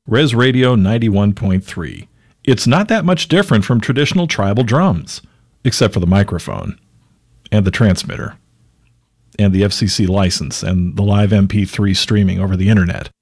Res Radio 91.3. It's not that much different from traditional tribal drums, except for the microphone and the transmitter and the FCC license and the live MP3 streaming over the internet.